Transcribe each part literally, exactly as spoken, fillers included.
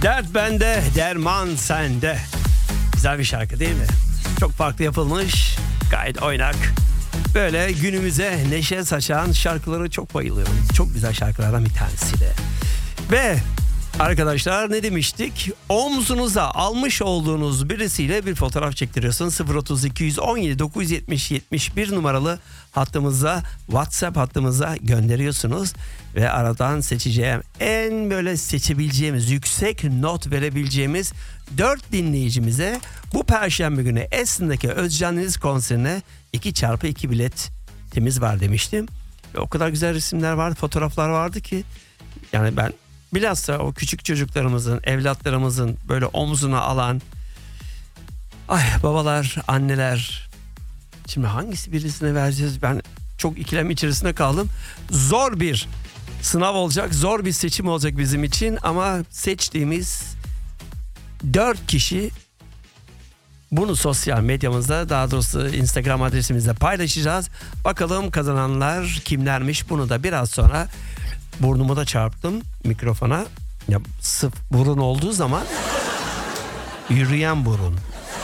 Dert bende, derman sende. Güzel bir şarkı değil mi? Çok farklı yapılmış, gayet oynak. Böyle günümüze neşe saçan şarkıları çok bayılıyorum. Çok güzel şarkılardan bir tanesi de. Ve arkadaşlar ne demiştik? Omzunuza almış olduğunuz birisiyle bir fotoğraf çektiriyorsunuz. sıfır otuz iki yüz on yedi dokuz yüz yetmiş yetmiş bir numaralı hattımıza, WhatsApp hattımıza gönderiyorsunuz. Ve aradan seçeceğim, en böyle seçebileceğimiz, yüksek not verebileceğimiz dört dinleyicimize bu Perşembe günü Esin'deki Özcan Deniz konserine iki çarpı iki biletimiz var demiştim. Ve o kadar güzel resimler vardı, fotoğraflar vardı ki yani ben bilhassa o küçük çocuklarımızın, evlatlarımızın böyle omzuna alan ay babalar, anneler, şimdi hangisi birisine vereceğiz, ben çok ikilem içerisinde kaldım. Zor bir sınav olacak, zor bir seçim olacak bizim için ama seçtiğimiz dört kişi, bunu sosyal medyamızda, daha doğrusu Instagram adresimizde paylaşacağız. Bakalım kazananlar kimlermiş, bunu da biraz sonra. Burnumu da çarptım mikrofona. Ya sıf burun olduğu zaman yürüyen burun.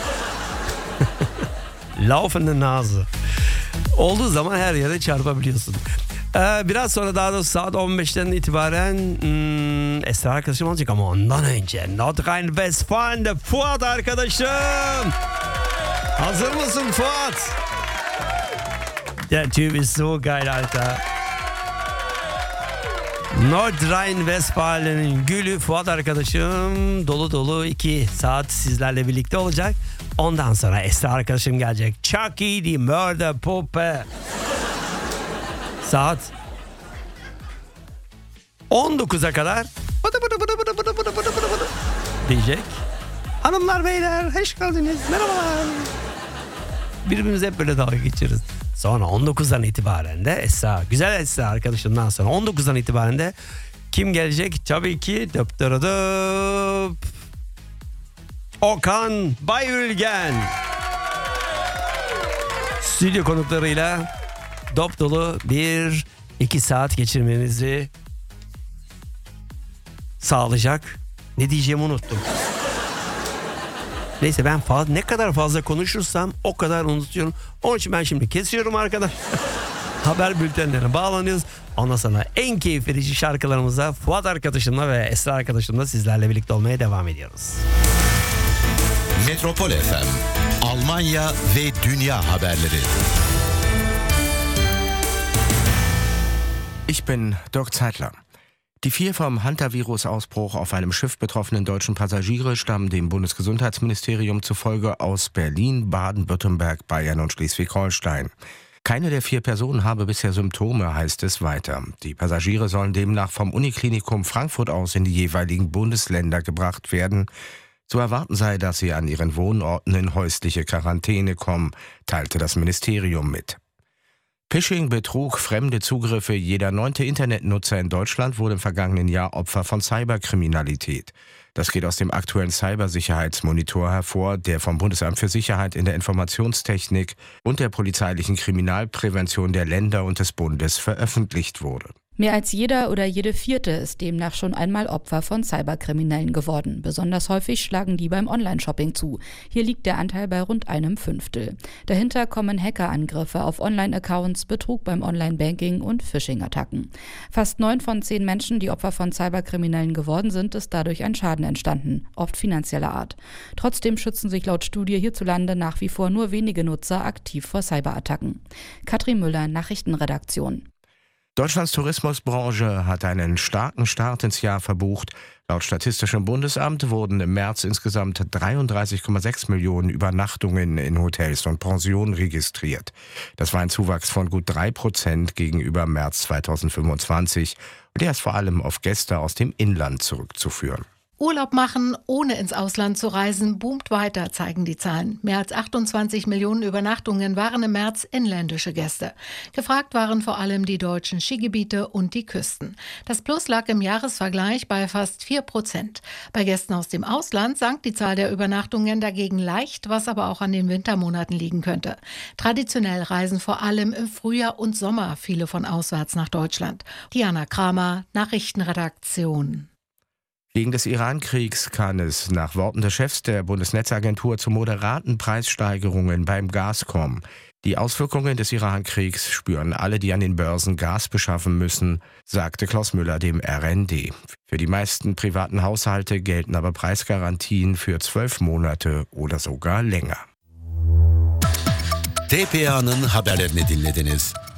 Laufende Nase. Olduğu zaman her yere çarpabiliyorsun. Ee, biraz sonra, daha doğrusu saat on beşten itibaren hmm, Esra arkadaşım olacak ama ondan önce Nordrhein-Westfalen'de Fuat arkadaşım. Hazır mısın Fuat? Der Typ ist so geil, Alter. Nordrhein-Westfalen'in gülü Fuat arkadaşım dolu dolu iki saat sizlerle birlikte olacak. Ondan sonra Esra arkadaşım gelecek. Chucky die Mörderpuppe. Saat on dokuza kadar bıdı bıdı bıdı bıdı bıdı bıdı bıdı bıdı bıdı diyecek. Hanımlar beyler hoş geldiniz, merhabalar. Birbirimize hep böyle dalga geçeriz. Sonra on dokuzdan itibaren de Esra, güzel Esra arkadaşımdan sonra on dokuzdan itibaren de kim gelecek? Tabii ki dıp dıp dıp Okan Bayülgen. Stüdyo konuklarıyla dop dolu bir iki saat geçirmenizi sağlayacak. Ne diyeceğimi unuttum. Neyse, ben fazla, ne kadar fazla konuşursam o kadar unutuyorum. Onun için ben şimdi kesiyorum arkadaş. Haber bültenlerine bağlanıyoruz. Ondan sonra en keyif verici şarkılarımıza Fuat arkadaşımla ve Esra arkadaşımla sizlerle birlikte olmaya devam ediyoruz. Metropol F M, Almanya ve Dünya haberleri. Ich bin Dirk Zeitler. Die vier vom Hantavirus-Ausbruch auf einem Schiff betroffenen deutschen Passagiere stammen dem Bundesgesundheitsministerium zufolge aus Berlin, Baden-Württemberg, Bayern und Schleswig-Holstein. Keine der vier Personen habe bisher Symptome, heißt es weiter. Die Passagiere sollen demnach vom Uniklinikum Frankfurt aus in die jeweiligen Bundesländer gebracht werden. Zu erwarten sei, dass sie an ihren Wohnorten in häusliche Quarantäne kommen, teilte das Ministerium mit. Phishing, Betrug, fremde Zugriffe. Jeder neunte Internetnutzer in Deutschland wurde im vergangenen Jahr Opfer von Cyberkriminalität. Das geht aus dem aktuellen Cybersicherheitsmonitor hervor, der vom Bundesamt für Sicherheit in der Informationstechnik und der polizeilichen Kriminalprävention der Länder und des Bundes veröffentlicht wurde. Mehr als jeder oder jede Vierte ist demnach schon einmal Opfer von Cyberkriminellen geworden. Besonders häufig schlagen die beim Online-Shopping zu. Hier liegt der Anteil bei rund einem Fünftel. Dahinter kommen Hackerangriffe auf Online-Accounts, Betrug beim Online-Banking und Phishing-Attacken. Fast neun von zehn Menschen, die Opfer von Cyberkriminellen geworden sind, ist dadurch ein Schaden entstanden, oft finanzieller Art. Trotzdem schützen sich laut Studie hierzulande nach wie vor nur wenige Nutzer aktiv vor Cyberattacken. Katrin Müller, Nachrichtenredaktion. Deutschlands Tourismusbranche hat einen starken Start ins Jahr verbucht. Laut Statistischem Bundesamt wurden im März insgesamt dreiunddreißig Komma sechs Millionen Übernachtungen in Hotels und Pensionen registriert. Das war ein Zuwachs von gut drei Prozent gegenüber März zweitausendfünfundzwanzig. Und der ist vor allem auf Gäste aus dem Inland zurückzuführen. Urlaub machen, ohne ins Ausland zu reisen, boomt weiter, zeigen die Zahlen. Mehr als achtundzwanzig Millionen Übernachtungen waren im März inländische Gäste. Gefragt waren vor allem die deutschen Skigebiete und die Küsten. Das Plus lag im Jahresvergleich bei fast vier Prozent. Bei Gästen aus dem Ausland sank die Zahl der Übernachtungen dagegen leicht, was aber auch an den Wintermonaten liegen könnte. Traditionell reisen vor allem im Frühjahr und Sommer viele von auswärts nach Deutschland. Diana Kramer, Nachrichtenredaktion. Wegen des Iran-Kriegs kann es nach Worten des Chefs der Bundesnetzagentur zu moderaten Preissteigerungen beim Gas kommen. Die Auswirkungen des Iran-Kriegs spüren alle, die an den Börsen Gas beschaffen müssen, sagte Klaus Müller dem R N D. Für die meisten privaten Haushalte gelten aber Preisgarantien für zwölf Monate oder sogar länger. T P A'nın haberlerini dinlediniz.